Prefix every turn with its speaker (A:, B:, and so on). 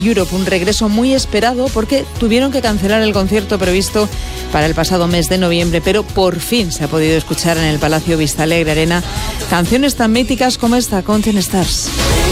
A: Europe, un regreso muy esperado porque tuvieron que cancelar el concierto previsto para el pasado mes de noviembre, pero por fin se ha podido escuchar en el Palacio Vistalegre Arena canciones tan míticas como esta, Counting Stars.